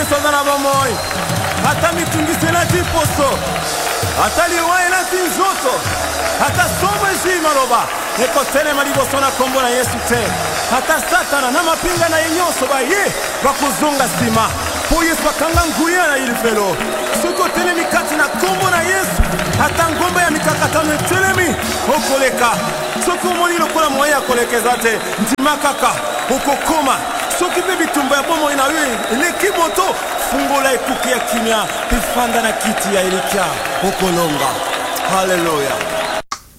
Yesu azana bomoi. Hata mitungise na tiposo. Hata liwae na tinzoto. Hata somo jima loba. Eko tele maliboso na kombo na Yesu te. Hata satana na mapinga na yenyoso ba ye. Bakuzunga sima. Po Yesu bakanga nguya na ilifelo. Suko tele mikati na kombo na Yesu. Hata ngomba ya mikakatano telemi. Okoleka. Soko moni lokola moya kolekeza te. Ntimakaka. Okokoma. Soki bebi tumba ya bomo inawe. Ileki moto. Fungola ekuki ya kimya. Pifanda na kiti ya ilika. Okolonga. Hallelujah.